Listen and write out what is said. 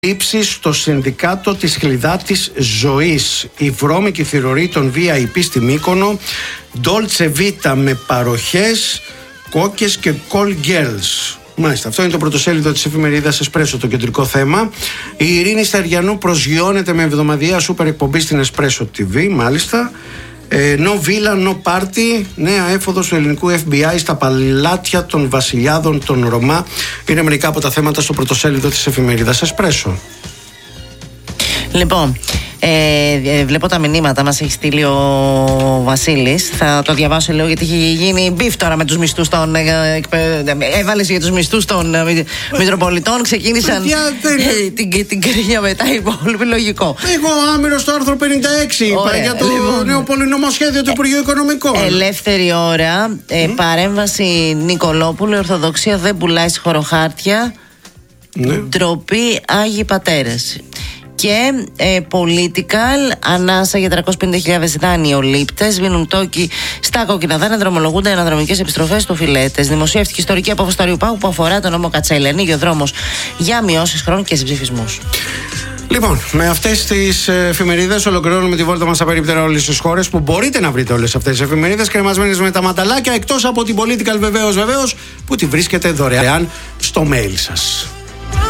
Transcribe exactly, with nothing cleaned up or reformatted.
Λήψη στο Συνδικάτο της Χλιδάτης Ζωής. Η βρώμικη θηρορή των βι άι πι στη Μύκονο. Dolce Vita με παροχές, κόκκες και call girls. Μάλιστα, αυτό είναι το πρωτοσέλιδο της εφημερίδας Εσπρέσο, το κεντρικό θέμα. Η Ειρήνη Σταριανού προσγειώνεται με εβδομαδιαία σούπερ εκπομπή στην Εσπρέσο τι βι, μάλιστα. Ε, no villa, no party. Νέα έφοδος του ελληνικού εφ μπι άι στα παλάτια των βασιλιάδων των Ρωμά. Είναι μερικά από τα θέματα στο πρωτοσέλιδο της εφημερίδας Εσπρέσο. Λοιπόν, ε, βλέπω τα μηνύματα, μας έχει στείλει ο Βασίλης. Θα το διαβάσω λίγο γιατί έχει γίνει μπιφ τώρα με τους μισθούς των. Ε, έβαλες για τους μισθούς των ε, Μητροπολιτών. Ξεκίνησαν ε, την, την κρίνια μετά, υπόλοιπη λογικό. Εγώ άμυρο στο άρθρο πενήντα έξι. Ωραία, για το λοιπόν, νέο πολυνομοσχέδιο του ε, Υπουργείου Οικονομικών. Ελεύθερη ώρα. Ε, mm. Παρέμβαση Νικολόπουλου. Η Ορθοδοξία δεν πουλάει σχοροχάρτια. Ναι. Ντροπή Άγιοι Πατέρες. Και ε, political, ανάσα για τριακόσιες πενήντα χιλιάδες δανειολήπτες. Σβήνουν τόκοι στα κόκκινα δάνεια, δρομολογούνται αναδρομικές επιστροφές του Φιλέτες. Δημοσιεύτηκε ιστορική απόφαση του Αριουπάγου που αφορά τον νόμο Κατσέλη. Ανοίγει ο δρόμος για μειώσεις χρόνου και συμψηφισμούς. Λοιπόν, με αυτές τις εφημερίδες ολοκληρώνουμε τη βόλτα μας απερίπτερα όλες τις χώρες που μπορείτε να βρείτε όλες αυτές τις εφημερίδες κρεμασμένες με τα ματαλάκια, εκτός από την political βεβαίως βεβαίως που τη βρίσκετε δωρεάν στο mail σας.